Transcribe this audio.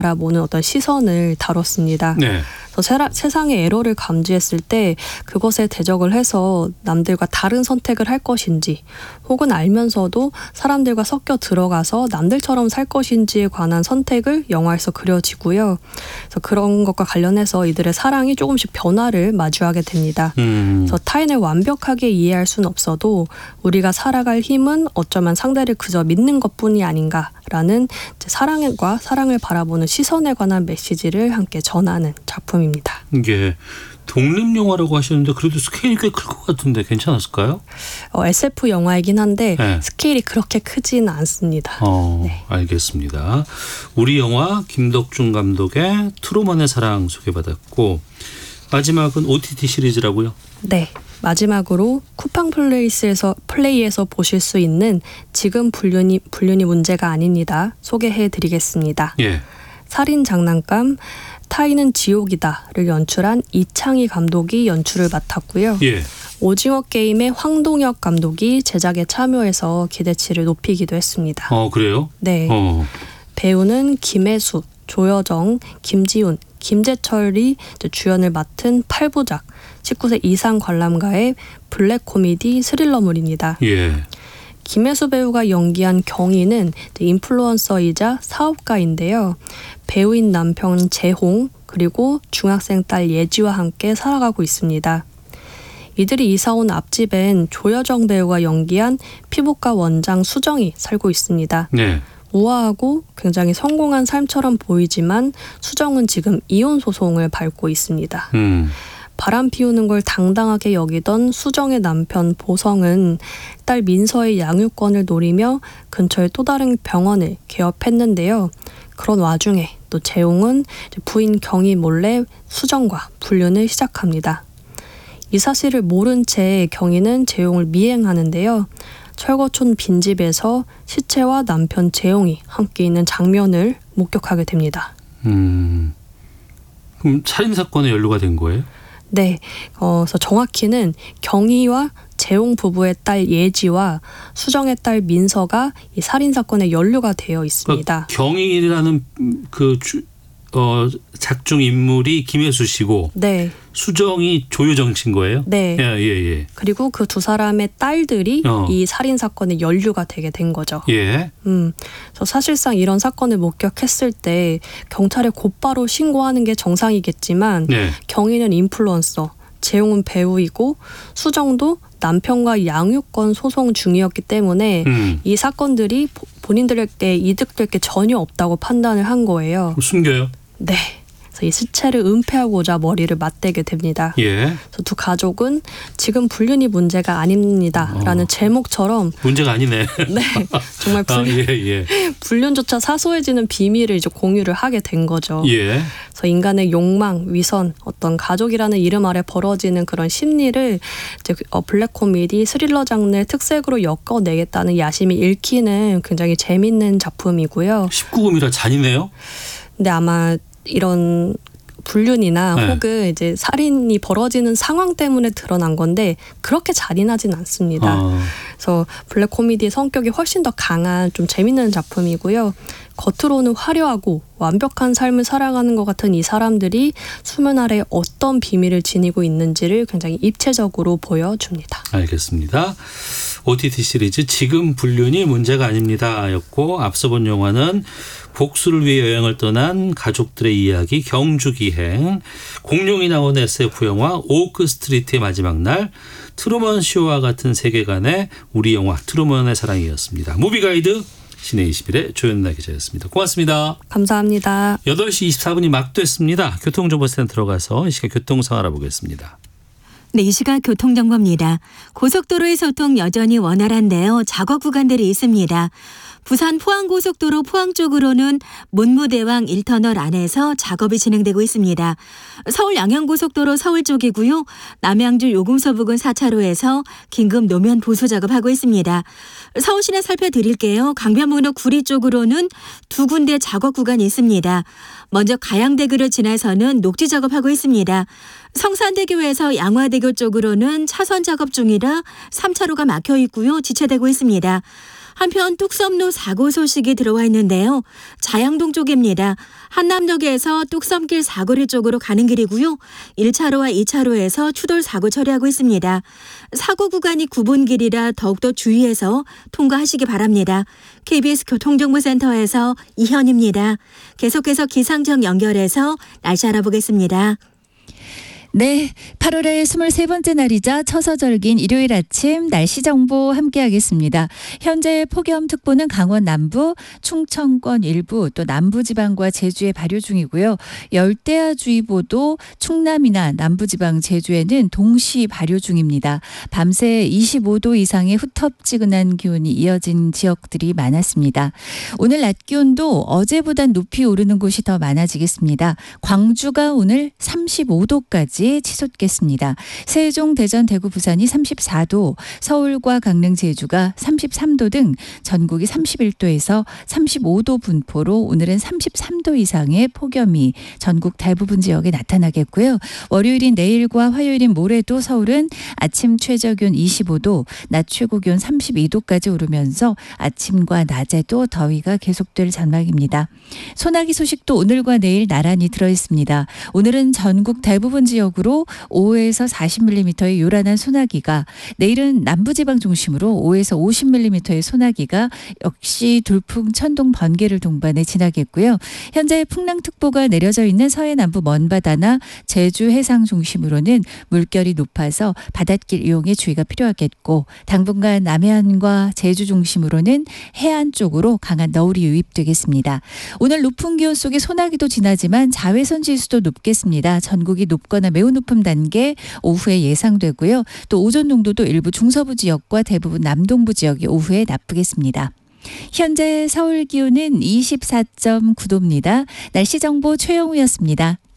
바라보는 어떤 시선을 다뤘습니다. 네. 그래서 세상의 에러를 감지했을 때 그것에 대적을 해서 남들과 다른 선택을 할 것인지 혹은 알면서도 사람들과 섞여 들어가서 남들처럼 살 것인지에 관한 선택을 영화에서 그려지고요. 그래서 그런 것과 관련해서 이들의 사랑이 조금씩 변화를 마주하게 됩니다. 그래서 타인을 완벽하게 이해할 수는 없어도 우리가 살아갈 힘은 어쩌면 상대를 그저 믿는 것뿐이 아닌가라는 사랑과 사랑을 바라보는 시선에 관한 메시지를 함께 전하는 작품입니다. 이게 독립영화라고 하시는데 그래도 스케일이 꽤 클 것 같은데 괜찮았을까요? SF 영화이긴 한데 네. 스케일이 그렇게 크지는 않습니다. 네. 알겠습니다. 우리 영화 김덕중 감독의 트루먼의 사랑 소개받았고 마지막은 OTT 시리즈라고요? 네. 마지막으로 쿠팡 플레이에서 보실 수 있는 지금 불륜이 문제가 아닙니다. 소개해드리겠습니다. 예. 살인 장난감 타인은 지옥이다를 연출한 이창희 감독이 연출을 맡았고요. 예. 오징어 게임의 황동혁 감독이 제작에 참여해서 기대치를 높이기도 했습니다. 그래요? 네. 배우는 김혜수, 조여정, 김지훈, 김재철이 주연을 맡은 8부작 19세 이상 관람가의 블랙 코미디 스릴러물입니다. 예. 김혜수 배우가 연기한 경희는 인플루언서이자 사업가인데요. 배우인 남편 재홍 그리고 중학생 딸 예지와 함께 살아가고 있습니다. 이들이 이사온 앞집엔 조여정 배우가 연기한 피부과 원장 수정이 살고 있습니다. 네. 우아하고 굉장히 성공한 삶처럼 보이지만 수정은 지금 이혼 소송을 밟고 있습니다. 바람 피우는 걸 당당하게 여기던 수정의 남편 보성은 딸 민서의 양육권을 노리며 근처의 또 다른 병원을 개업했는데요. 그런 와중에 또 재홍은 부인 경희 몰래 수정과 불륜을 시작합니다. 이 사실을 모른 채 경희는 재홍을 미행하는데요. 철거촌 빈집에서 시체와 남편 재홍이 함께 있는 장면을 목격하게 됩니다. 그럼 살인사건에 연루가 된 거예요? 네. 그래서 정확히는 경희와 재홍 부부의 딸 예지와 수정의 딸 민서가 이 살인사건에 연루가 되어 있습니다. 그러니까 경희라는 작중 인물이 김혜수 씨고 네. 수정이 조여정 씨인 거예요? 네. 예. 그리고 그 두 사람의 딸들이 이 살인사건에 연루가 되게 된 거죠. 예. 그래서 사실상 이런 사건을 목격했을 때 경찰에 곧바로 신고하는 게 정상이겠지만 네. 경희는 인플루언서, 재홍은 배우이고 수정도 남편과 양육권 소송 중이었기 때문에 이 사건들이 본인들에게 이득될 게 전혀 없다고 판단을 한 거예요. 숨겨요? 네. 그래서 이 시체를 은폐하고자 머리를 맞대게 됩니다. 예. 그래서 두 가족은 지금 불륜이 문제가 아닙니다라는 제목처럼 문제가 아니네. 네, 정말 불륜조차 사소해지는 비밀을 이제 공유를 하게 된 거죠. 예. 그래서 인간의 욕망, 위선, 어떤 가족이라는 이름 아래 벌어지는 그런 심리를 이제 블랙 코미디 스릴러 장르의 특색으로 엮어내겠다는 야심이 읽히는 굉장히 재밌는 작품이고요. 19금이라 잔이네요. 근데 아마 이런 불륜이나 혹은 이제 살인이 벌어지는 상황 때문에 드러난 건데 그렇게 잔인하진 않습니다. 그래서 블랙 코미디의 성격이 훨씬 더 강한 좀 재밌는 작품이고요. 겉으로는 화려하고 완벽한 삶을 살아가는 것 같은 이 사람들이 수면 아래 어떤 비밀을 지니고 있는지를 굉장히 입체적으로 보여줍니다. 알겠습니다. OTT 시리즈 지금 불륜이 문제가 아닙니다 였고 앞서 본 영화는 복수를 위해 여행을 떠난 가족들의 이야기 경주기행, 공룡이 나온 SF 영화 오크 스트리트의 마지막 날, 트루먼 쇼와 같은 세계관의 우리 영화 트루먼의 사랑이었습니다. 무비가이드 신의 21의 조현나 기자였습니다. 고맙습니다. 감사합니다. 8시 24분이 막 됐습니다. 교통정보센터로 가서 이 시간 교통상 알아보겠습니다. 네, 이 시각 교통정보입니다. 고속도로의 소통 여전히 원활한데요. 작업 구간들이 있습니다. 부산 포항고속도로 포항 쪽으로는 문무대왕 1터널 안에서 작업이 진행되고 있습니다. 서울 양양고속도로 서울 쪽이고요. 남양주 요금소 부근 4차로에서 긴급 노면 보수 작업하고 있습니다. 서울 시내 살펴드릴게요. 강변북로 구리 쪽으로는 두 군데 작업 구간이 있습니다. 먼저 가양대교를 지나서는 녹지 작업하고 있습니다. 성산대교에서 양화대교 쪽으로는 차선 작업 중이라 3차로가 막혀 있고요. 지체되고 있습니다. 한편 뚝섬로 사고 소식이 들어와 있는데요. 자양동 쪽입니다. 한남역에서 뚝섬길 사거리 쪽으로 가는 길이고요. 1차로와 2차로에서 추돌 사고 처리하고 있습니다. 사고 구간이 구분길이라 더욱더 주의해서 통과하시기 바랍니다. KBS 교통정보센터에서 이현입니다. 계속해서 기상청 연결해서 날씨 알아보겠습니다. 네, 8월의 23번째 날이자 처서절기인 일요일 아침 날씨 정보 함께하겠습니다. 현재 폭염특보는 강원 남부, 충청권 일부 또 남부지방과 제주에 발효 중이고요. 열대야주의보도 충남이나 남부지방 제주에는 동시 발효 중입니다. 밤새 25도 이상의 후텁지근한 기온이 이어진 지역들이 많았습니다. 오늘 낮 기온도 어제보단 높이 오르는 곳이 더 많아지겠습니다. 광주가 오늘 35도까지 치솟겠습니다. 세종, 대전, 대구, 부산이 34도, 서울과 강릉, 제주가 33도 등 전국이 31도에서 35도 분포로 오늘은 33도 이상의 폭염이 전국 대부분 지역에 나타나겠고요. 월요일인 내일과 화요일인 모레도 서울은 아침 최저기온 25도, 낮 최고기온 32도까지 오르면서 아침과 낮에도 더위가 계속될 전망입니다. 소나기 소식도 오늘과 내일 나란히 들어있습니다. 오늘은 전국 대부분 지역으로 5에서 40mm의 요란한 소나기가, 내일은 남부지방 중심으로 5에서 50mm의 소나기가 역시 돌풍, 천둥, 번개를 동반해 지나겠고요. 현재 풍랑특보가 내려져 있는 서해 남부 먼바다나 제주 해상 중심으로는 물결이 높아서 바닷길 이용에 주의가 필요하겠고, 당분간 남해안과 제주 중심으로는 해안 쪽으로 강한 너울이 유입되겠습니다. 오늘 높은 기온 속에 소나기도 지나지만 자외선 지수도 높겠습니다. 전국이 높거나 매우 높음 단계 오후에 예상되고요. 또 오존 농도도 일부 중서부 지역과 대부분 남동부 지역이 오후에 나쁘겠습니다. 현재 서울 기온은 24.9도입니다. 날씨 정보 최영우였습니다.